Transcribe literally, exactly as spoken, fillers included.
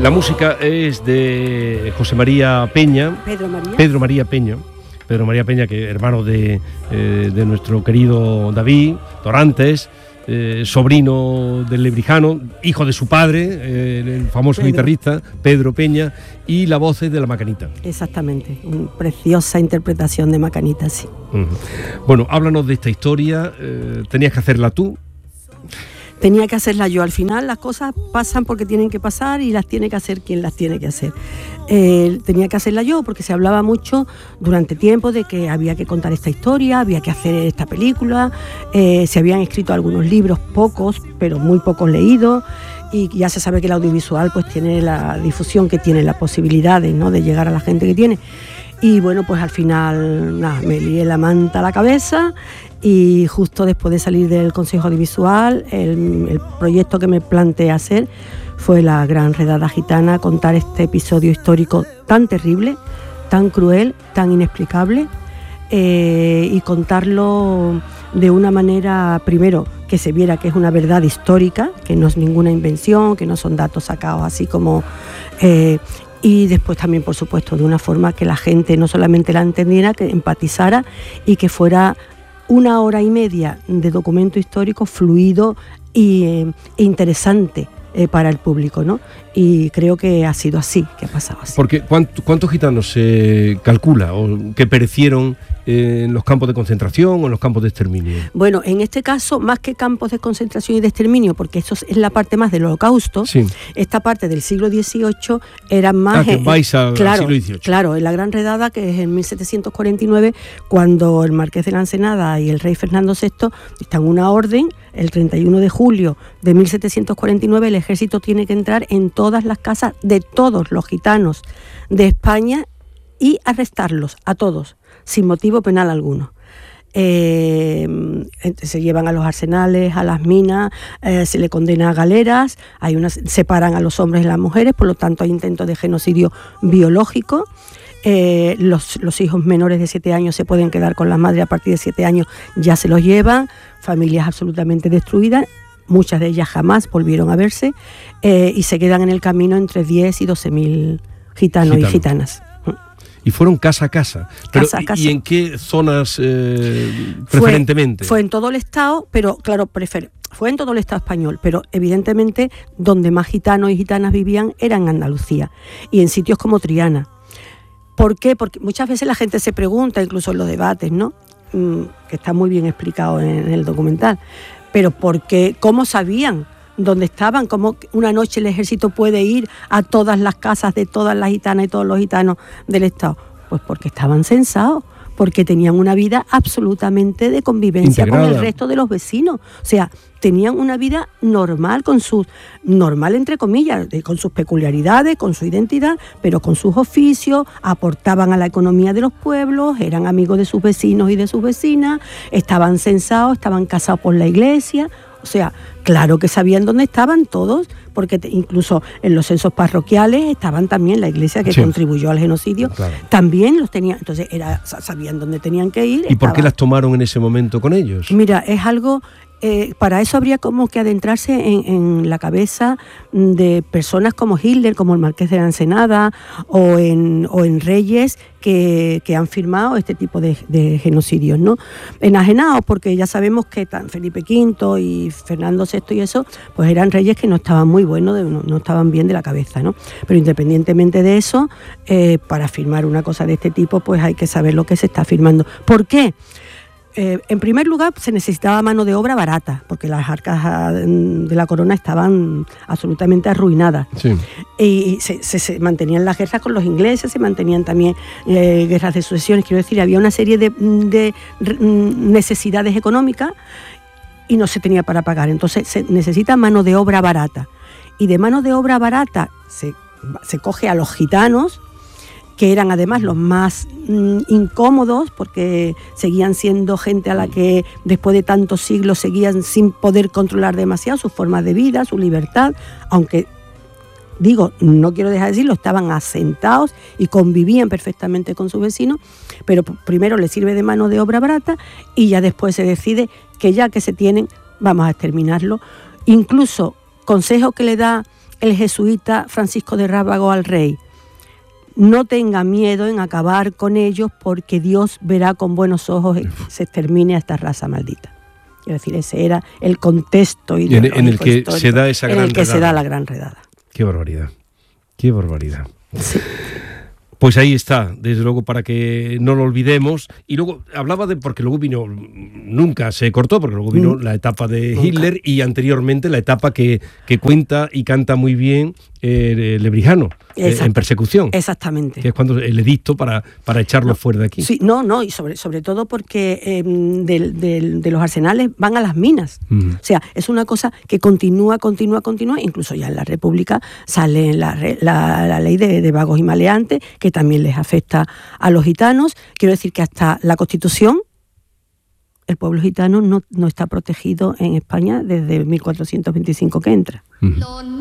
La música es de José María Peña. Pedro María. Pedro María Peña. Pedro María Peña, que hermano de, eh, de nuestro querido David Dorantes, eh, sobrino del Lebrijano, hijo de su padre, eh, el famoso Pedro. guitarrista Pedro Peña, y la voz es de la Macanita. Exactamente, una preciosa interpretación de Macanita, sí. Uh-huh. Bueno, háblanos de esta historia. Eh, ¿tenías que hacerla tú? Tenía que hacerla yo. Al final las cosas pasan porque tienen que pasar y las tiene que hacer quien las tiene que hacer. Eh, tenía que hacerla yo porque se hablaba mucho durante tiempo de que había que contar esta historia, había que hacer esta película, eh, se habían escrito algunos libros, pocos, pero muy pocos leídos, y ya se sabe que el audiovisual pues tiene la difusión que tiene, las posibilidades, ¿no?, de llegar a la gente que tiene. Y bueno, pues al final nada, me lié la manta a la cabeza y justo después de salir del Consejo Audiovisual, el, el proyecto que me planteé hacer fue La Gran Redada Gitana, contar este episodio histórico tan terrible, tan cruel, tan inexplicable, eh, y contarlo de una manera, primero, que se viera que es una verdad histórica, que no es ninguna invención, que no son datos sacados así como... Eh, y después también, por supuesto, de una forma que la gente no solamente la entendiera, que empatizara y que fuera una hora y media de documento histórico fluido y, eh, e interesante eh, para el público, ¿no? Y creo que ha sido así, que ha pasado así. Porque ¿cuánto, ¿cuántos gitanos se calcula o que perecieron en los campos de concentración o en los campos de exterminio? Bueno, en este caso, más que campos de concentración y de exterminio, porque eso es la parte más del Holocausto, sí. Esta parte del siglo dieciocho era más... Ah, que vais al, claro, al siglo dieciocho. Claro, en la Gran Redada, que es en mil setecientos cuarenta y nueve, cuando el marqués de la Ensenada y el rey Fernando sexto dictan una orden, el treinta y uno de julio de mil setecientos cuarenta y nueve el ejército tiene que entrar en todas las casas de todos los gitanos de España y arrestarlos a todos, sin motivo penal alguno. Eh, se llevan a los arsenales, a las minas, eh, se le condena a galeras, hay unas, separan a los hombres y las mujeres, por lo tanto hay intentos de genocidio biológico. Eh, los, los hijos menores de siete años se pueden quedar con las madres, a partir de siete años ya se los llevan, familias absolutamente destruidas, muchas de ellas jamás volvieron a verse, eh, y se quedan en el camino entre diez y doce mil gitanos Gitano. y gitanas. Y fueron casa a casa. Pero, casa a casa. ¿Y en qué zonas eh, preferentemente? Fue, fue en todo el Estado, pero claro, prefer, fue en todo el Estado español, pero evidentemente donde más gitanos y gitanas vivían era en Andalucía y en sitios como Triana. ¿Por qué? Porque muchas veces la gente se pregunta, incluso en los debates, ¿no?, mm, que está muy bien explicado en, en el documental, pero ¿por qué? ¿Cómo sabían dónde estaban? ¿Cómo una noche el ejército puede ir a todas las casas de todas las gitanas y todos los gitanos del Estado? Pues porque estaban censados, porque tenían una vida absolutamente de convivencia Integrada. con el resto de los vecinos. O sea, tenían una vida normal, con sus, normal entre comillas, con sus peculiaridades, con su identidad, pero con sus oficios, aportaban a la economía de los pueblos, eran amigos de sus vecinos y de sus vecinas, estaban censados, estaban casados por la iglesia. O sea, claro que sabían dónde estaban todos, porque te, incluso en los censos parroquiales estaban también la iglesia que sí. contribuyó al genocidio, claro. también los tenían, entonces era, sabían dónde tenían que ir. ¿Y estaban. por qué las tomaron en ese momento con ellos? Mira, es algo... Eh, para eso habría como que adentrarse en, en la cabeza de personas como Hitler, como el marqués de la Ensenada, o en, o en reyes que, que han firmado este tipo de, de genocidios, ¿no? Enajenados, porque ya sabemos que tan Felipe quinto y Fernando sexto y eso, pues eran reyes que no estaban muy buenos, de, no, no estaban bien de la cabeza, ¿no? Pero independientemente de eso, eh, para firmar una cosa de este tipo, pues hay que saber lo que se está firmando. ¿Por qué? Eh, en primer lugar, se necesitaba mano de obra barata, porque las arcas de la corona estaban absolutamente arruinadas. Sí. Y se, se, se mantenían las guerras con los ingleses, se mantenían también eh, guerras de sucesiones. Quiero decir, había una serie de, de necesidades económicas y no se tenía para pagar. Entonces, se necesita mano de obra barata. Y de mano de obra barata se, se coge a los gitanos, que eran además los más mm, incómodos, porque seguían siendo gente a la que después de tantos siglos seguían sin poder controlar demasiado sus formas de vida, su libertad, aunque, digo, no quiero dejar de decirlo, estaban asentados y convivían perfectamente con sus vecinos, pero primero les sirve de mano de obra barata y ya después se decide que ya que se tienen, vamos a exterminarlo. Incluso, consejo que le da el jesuita Francisco de Rábago al rey: no tenga miedo en acabar con ellos, porque Dios verá con buenos ojos que se extermine a esta raza maldita. Es decir, ese era el contexto ideológico en el que se da esa gran en el que redada. se da la gran redada. Qué barbaridad, qué barbaridad. Sí. Pues ahí está, desde luego, para que no lo olvidemos. Y luego hablaba de, porque luego vino, nunca se cortó, porque luego vino mm. la etapa de Nunca. Hitler, y anteriormente la etapa que, que cuenta y canta muy bien eh, Lebrijano, eh, en Persecución. Exactamente. Que es cuando el edicto para, para echarlo no, fuera de aquí. Sí, no, no, y sobre, sobre todo porque eh, de, de, de los arsenales van a las minas. Mm. O sea, es una cosa que continúa, continúa, continúa. Incluso ya en la República sale la, la, la ley de, de vagos y maleantes, que también les afecta a los gitanos. Quiero decir que hasta la Constitución, el pueblo gitano no, no está protegido en España desde mil cuatrocientos veinticinco que entra. Uh-huh.